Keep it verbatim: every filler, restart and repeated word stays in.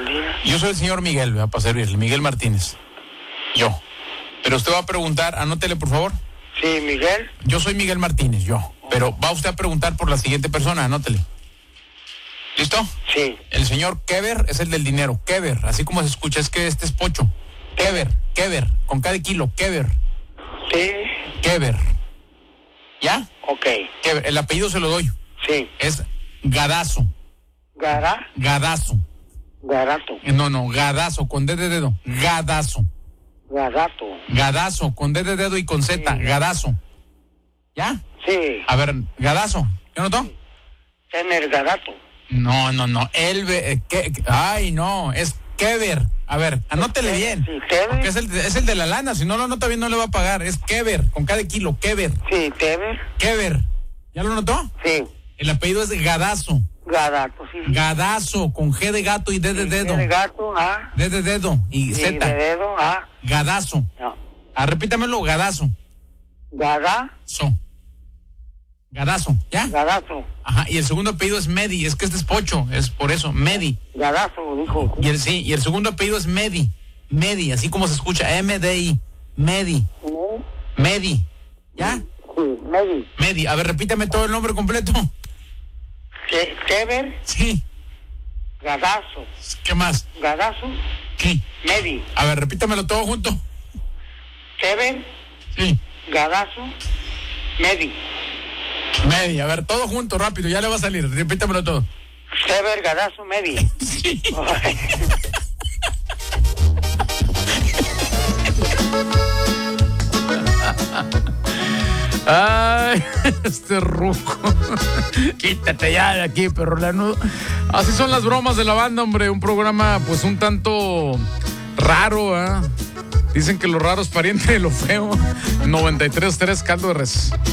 buenos días. Yo soy el señor Miguel, ¿verdad? Para servirle, Miguel Martínez. Yo. Pero usted va a preguntar, anótele por favor. Sí, Miguel. Yo soy Miguel Martínez, yo. Pero va usted a preguntar por la siguiente persona, anótele. ¿Listo? Sí. El señor Kever es el del dinero, Kever, así como se escucha, es que este es Pocho. Kever, Kever, con cada kilo, Kever. Sí. Kever. ¿Ya? Ok. Kever, el apellido se lo doy. Sí. Es Gadazo. Gara. Gadazo. Garato. No, no, Gadazo, con D de dedo. Gadazo. Garato. Gadazo, con D de dedo y con Z. Sí. Gadazo. ¿Ya? Sí. A ver, Gadazo. ¿Ya notó? Tener Garato. No, no, no. El, eh, que, ay, no, es Kever. A ver, anótele bien. Sí, Kever. Porque es el, es el de la lana. Si no lo anota bien, no le va a pagar. Es Kever, con cada kilo. Kever. Sí, Tever. Kever. ¿Ya lo notó? Sí. El apellido es Gadazo. Garato, sí. Gadazo, con G de gato y D de dedo. D de gato, A. D de dedo y Sí, Z. de dedo, A. Gadazo. No. Ah, repítamelo, Gadazo. Garazo. So. Gadazo, ¿ya? Garazo. Ajá, y el segundo apellido es Medi, es que este es Pocho, es por eso, Medi. Garazo, dijo. Y el sí, y el segundo apellido es Medi, Medi, así como se escucha, M D I, Medi, ¿No? Medi, ¿ya? Sí, Medi. Medi, a ver, repítame todo el nombre completo. Te- Tever. Sí, Garazo. ¿qué más? Garazo. ¿Qué? Medi. A ver, repítamelo todo junto. Tever. Sí, Garazo. Medi. Medi, a ver, todo junto, rápido, ya le va a salir, repítamelo todo. Tever, Garazo, Medi. Sí. Ay, este ruco. Quítate ya de aquí, perro lanudo. Así son las bromas de la banda, hombre. Un programa, pues, un tanto raro, ¿eh? Dicen que lo raro es pariente de lo feo. noventa y tres tres Caldo de Res.